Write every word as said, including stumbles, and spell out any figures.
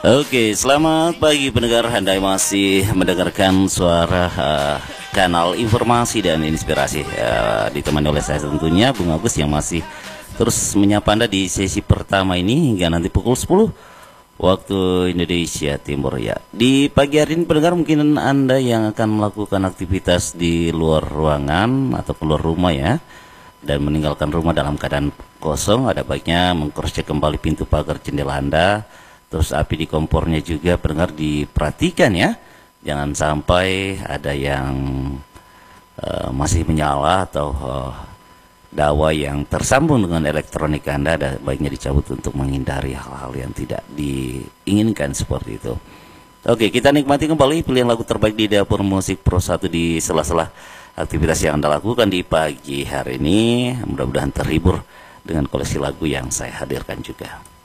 Oke, selamat pagi pendengar. Anda masih mendengarkan suara uh, kanal informasi dan inspirasi, uh, ditemani oleh saya tentunya Bung Agus yang masih terus menyapa Anda di sesi pertama ini hingga nanti pukul sepuluh waktu Indonesia Timur ya. Di pagi hari ini pendengar, mungkin Anda yang akan melakukan aktivitas di luar ruangan atau keluar rumah ya, dan meninggalkan rumah dalam keadaan kosong, ada baiknya mengcross check kembali pintu pagar jendela Anda. Terus api di kompornya juga pendengar diperhatikan ya, jangan sampai ada yang uh, masih menyala atau uh, dawa yang tersambung dengan elektronik Anda, ada baiknya dicabut untuk menghindari hal-hal yang tidak diinginkan seperti itu. Oke, kita nikmati kembali pilihan lagu terbaik di Dapur Musik Pro satu di sela-sela aktivitas yang Anda lakukan di pagi hari ini. Mudah-mudahan terhibur dengan koleksi lagu yang saya hadirkan juga.